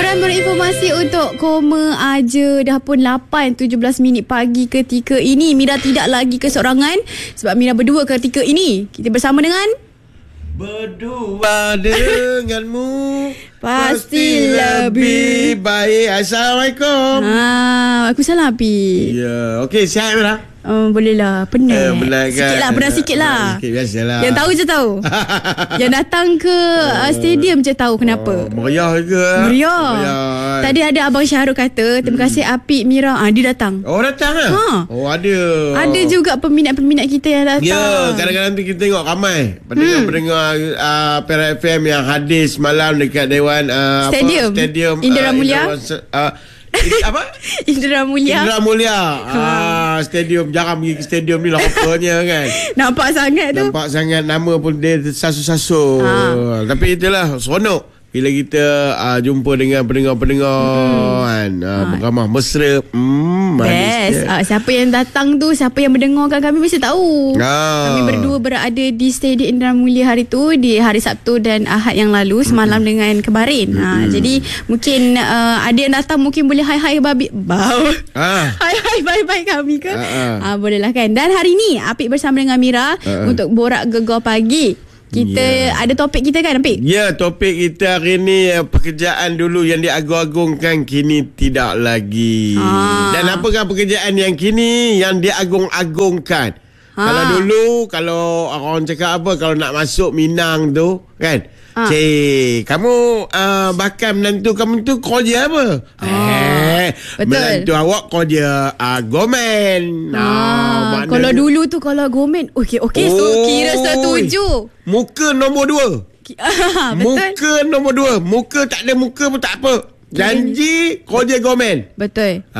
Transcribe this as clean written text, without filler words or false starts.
Dan berinformasi untuk Koma Aja, dah pun 8:17 pagi ketika ini. Mira tidak lagi keseorangan sebab Mira berdua ketika ini. Kita bersama dengan Berdua denganmu pasti lebih baik. Assalamualaikum. Waalaikumsalam Api. Ya, okey, sihat Mira? Boleh lah. Penat penat kan? sikit lah, berat sikit lah. Sikit biasalah. Yang tahu je tahu. Yang datang ke stadium je tahu kenapa. Meriah ke? Meriah. Tadi ada Abang Syahrul kata terima kasih Apik Mira. Dia datang. Oh, datang lah? Oh, ada. Ada juga peminat-peminat kita yang datang. Ya, kadang-kadang tu kita tengok ramai pendengar-pendengar Perak FM yang hadir semalam dekat Dewan Stadium Indra Mulia. Apa? Indra Mulia. Stadium. Jarang pergi ke stadium ni lah rupanya kan. Nampak sangat tu. Nampak sangat. Nama pun dia sasu-sasu. Tapi itulah seronok bila kita jumpa dengan pendengar-pendengar kan, beramah mesra. Best. Siapa yang datang tu, siapa yang mendengarkan kami mesti tahu. Kami berdua berada di Stadium Indra Mulia hari tu, di hari Sabtu dan Ahad yang lalu, semalam dengan Kebarin. Jadi mungkin ada yang datang mungkin boleh hai-hai babi. Hai-hai bye-bye kami ke? Boleh lah kan. Dan hari ni Apik bersama dengan Mira untuk Borak Gegar Pagi. Kita ada topik kita kan, Apik? Ya, topik kita hari ni pekerjaan dulu yang diagung-agungkan kini tidak lagi. Dan apakah pekerjaan yang kini yang diagung-agungkan? Kalau dulu, kalau orang cakap apa, kalau nak masuk Minang tu kan, kamu bakal menantu kamu tu kerja apa? Menantu awak kerja gomen. Kalau dulu tu kalau gomen, okey, so kira setuju. Muka nombor 2. Muka nombor 2. Muka tak ada muka pun tak apa. Janji kerja gomen. Betul.